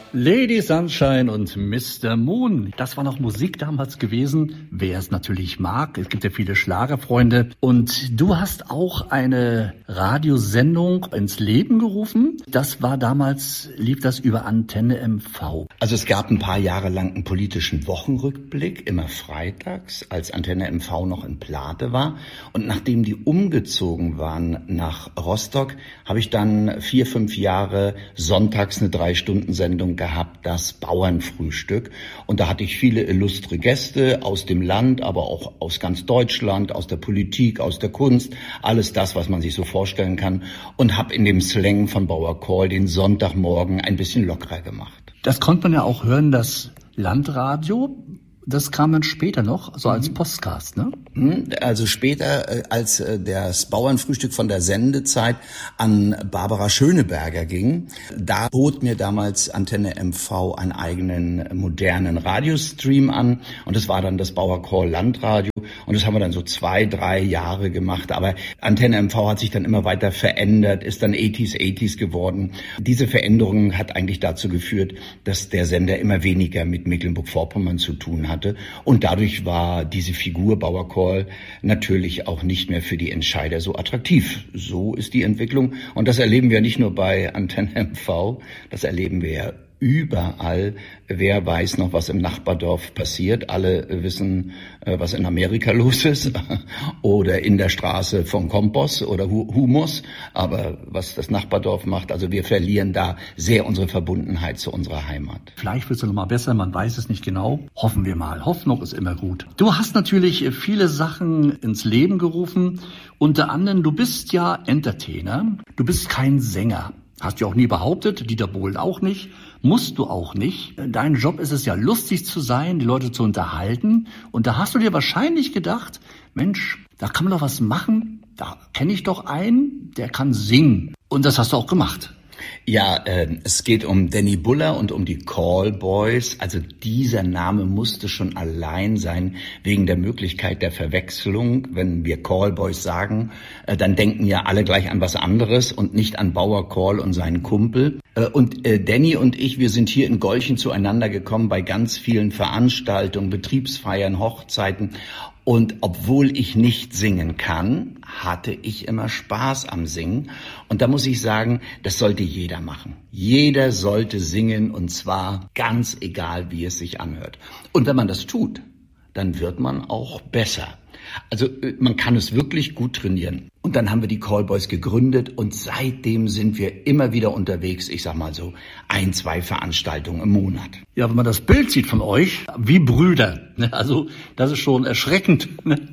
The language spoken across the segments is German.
Lady Sunshine und Mr. Moon. Das war noch Musik damals gewesen. Wer es natürlich mag. Es gibt ja viele Schlagerfreunde. Und du hast auch eine Radiosendung ins Leben gerufen. Das war damals, lief das über Antenne MV. Also es gab ein paar Jahre lang einen politischen Wochenrückblick, immer freitags, als Antenne MV noch in Plate war. Und nachdem die umgezogen waren nach Rostock, habe ich dann 4-5 Jahre sonntags eine 3-Stunden-Sendung gehabt, das Bauernfrühstück. Und da hatte ich viele illustre Gäste aus dem Land, aber auch aus ganz Deutschland, aus der Politik, aus der Kunst, alles das, was man sich so vorstellen kann. Und habe in dem Slang von Bauer Call den Sonntagmorgen ein bisschen lockerer gemacht. Das konnte man ja auch hören, das Landradio. Das kam dann später noch, so als Podcast, ne? Also später, als das Bauernfrühstück von der Sendezeit an Barbara Schöneberger ging, da bot mir damals Antenne MV einen eigenen modernen Radiostream an und das war dann das Bauer Call Landradio und das haben wir dann so 2-3 Jahre gemacht, aber Antenne MV hat sich dann immer weiter verändert, ist dann 80s geworden. Diese Veränderung hat eigentlich dazu geführt, dass der Sender immer weniger mit Mecklenburg-Vorpommern zu tun hatte. Und dadurch war diese Figur Bauer Call natürlich auch nicht mehr für die Entscheider so attraktiv. So ist die Entwicklung. Und das erleben wir nicht nur bei Antenne MV, das erleben wir ja überall. Wer weiß noch, was im Nachbardorf passiert? Alle wissen, was in Amerika los ist oder in der Straße von Kompos oder Humus. Aber was das Nachbardorf macht, also wir verlieren da sehr unsere Verbundenheit zu unserer Heimat. Vielleicht wird es noch mal besser, man weiß es nicht genau. Hoffen wir mal. Hoffnung ist immer gut. Du hast natürlich viele Sachen ins Leben gerufen. Unter anderem, du bist ja Entertainer. Du bist kein Sänger. Hast du auch nie behauptet, Dieter Bohlen auch nicht, musst du auch nicht. Dein Job ist es ja, lustig zu sein, die Leute zu unterhalten. Und da hast du dir wahrscheinlich gedacht, Mensch, da kann man doch was machen. Da kenne ich doch einen, der kann singen. Und das hast du auch gemacht. Ja, es geht um Danny Buller und um die Callboys. Also dieser Name musste schon allein sein wegen der Möglichkeit der Verwechslung. Wenn wir Callboys sagen, dann denken ja alle gleich an was anderes und nicht an Bauer Call und seinen Kumpel. Und Danny und ich, wir sind hier in Golchen zueinander gekommen bei ganz vielen Veranstaltungen, Betriebsfeiern, Hochzeiten. Und obwohl ich nicht singen kann, hatte ich immer Spaß am Singen. Und da muss ich sagen, das sollte jeder machen. Jeder sollte singen und zwar ganz egal, wie es sich anhört. Und wenn man das tut, dann wird man auch besser. Also man kann es wirklich gut trainieren. Und dann haben wir die Callboys gegründet und seitdem sind wir immer wieder unterwegs. Ich sag mal so 1-2 Veranstaltungen im Monat. Ja, wenn man das Bild sieht von euch, wie Brüder. Also das ist schon erschreckend.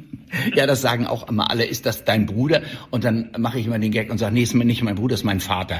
Ja, das sagen auch immer alle, ist das dein Bruder? Und dann mache ich immer den Gag und sage, nee, ist nicht mein Bruder, ist mein Vater.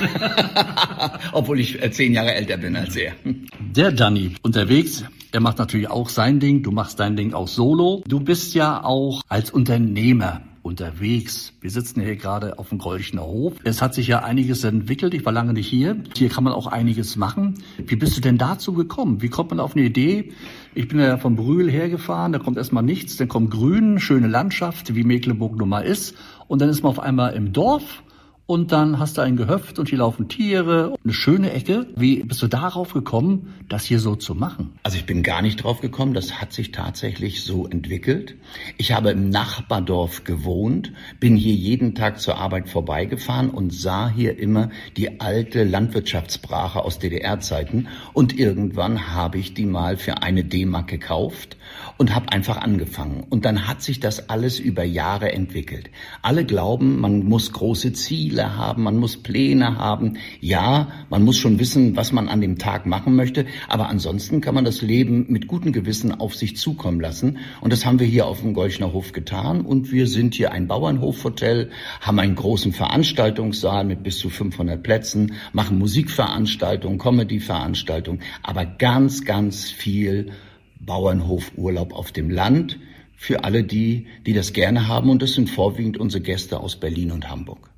Obwohl ich 10 Jahre älter bin als er. Der Danny unterwegs, er macht natürlich auch sein Ding, du machst dein Ding auch solo. Du bist ja auch als Unternehmer unterwegs. Wir sitzen hier gerade auf dem Golchener Hof. Es hat sich ja einiges entwickelt. Ich war lange nicht hier. Hier kann man auch einiges machen. Wie bist du denn dazu gekommen? Wie kommt man auf eine Idee? Ich bin ja von Brühl hergefahren. Da kommt erstmal nichts. Dann kommt Grün, schöne Landschaft, wie Mecklenburg nun mal ist. Und dann ist man auf einmal im Dorf. Und dann hast du ein Gehöft und hier laufen Tiere, eine schöne Ecke. Wie bist du darauf gekommen, das hier so zu machen? Also ich bin gar nicht drauf gekommen, das hat sich tatsächlich so entwickelt. Ich habe im Nachbardorf gewohnt, bin hier jeden Tag zur Arbeit vorbeigefahren und sah hier immer die alte Landwirtschaftsbrache aus DDR-Zeiten. Und irgendwann habe ich die mal für 1 D-Mark gekauft und habe einfach angefangen. Und dann hat sich das alles über Jahre entwickelt. Alle glauben, man muss große Ziele haben, man muss Pläne haben. Ja, man muss schon wissen, was man an dem Tag machen möchte, aber ansonsten kann man das Leben mit gutem Gewissen auf sich zukommen lassen. Und das haben wir hier auf dem Golchener Hof getan. Und wir sind hier ein Bauernhofhotel, haben einen großen Veranstaltungssaal mit bis zu 500 Plätzen, machen Musikveranstaltungen, Comedy-Veranstaltungen, aber ganz, ganz viel Bauernhofurlaub auf dem Land für alle die, die das gerne haben. Und das sind vorwiegend unsere Gäste aus Berlin und Hamburg.